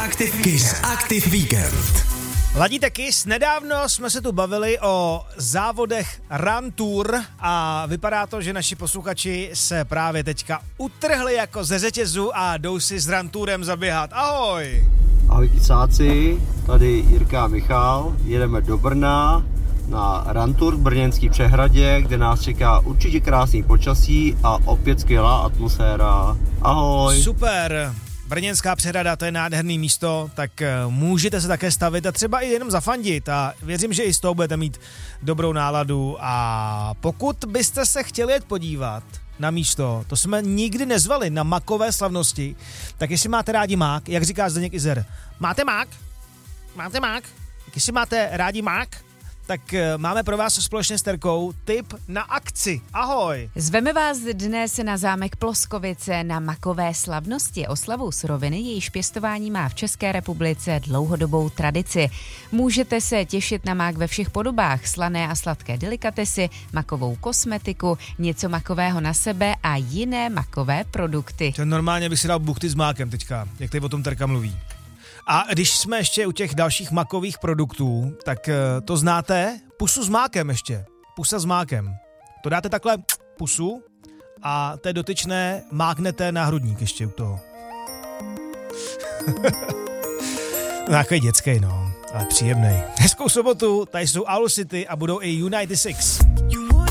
Kiss Aktiv Víkend. Ladíte Kiss, nedávno jsme se tu bavili o závodech Run Tour a vypadá to, že naši posluchači se právě teďka utrhli jako ze řetězu a jdou si s Run Tourem zaběhat. Ahoj! Ahoj kicáci, tady Jirka a Michal, jedeme do Brna na Run Tour v Brněnský přehradě, kde nás čeká určitě krásný počasí a opět skvělá atmosféra. Ahoj! Super! Brněnská přehrada, to je nádherný místo, tak můžete se také stavit a třeba i jenom zafandit a věřím, že i z toho budete mít dobrou náladu a pokud byste se chtěli jet podívat na místo, to jsme nikdy nezvali na makové slavnosti, tak jestli máte rádi mák, jak říká Zdeněk Izer, máte mák? Máte mák? Jestli máte rádi mák, tak máme pro vás společně s Terkou tip na akci. Ahoj! Zveme vás dnes na zámek Ploskovice na makové slavnosti. Oslavu suroviny, jejíž pěstování má v České republice dlouhodobou tradici. Můžete se těšit na mák ve všech podobách, slané a sladké delikatesy, makovou kosmetiku, něco makového na sebe a jiné makové produkty. To normálně bych si dal buchty s mákem teďka, jak tady o tom Terka mluví. A když jsme ještě u těch dalších makových produktů, tak to znáte? Pusu s mákem ještě. Pusa s mákem. To dáte takhle pusu a té dotyčné máknete na hrudník ještě u toho. Takový dětský, no, ale příjemnej. Hezkou sobotu, tady jsou Owl City a budou i U96.